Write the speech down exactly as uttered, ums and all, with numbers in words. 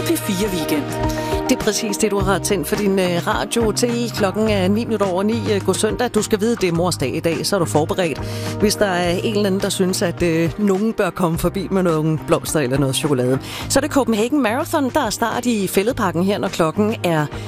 P fire Weekend. Det er præcis det, du har tændt for din øh, radio til. Klokken er ni minutter over ni. Øh, god søndag. Du skal vide, det er mors dag i dag, så er du forberedt. Hvis der er en eller anden, der synes, at øh, nogen bør komme forbi med nogle blomster eller noget chokolade, så er det Copenhagen Marathon, der er start i Fælledparken her, når klokken er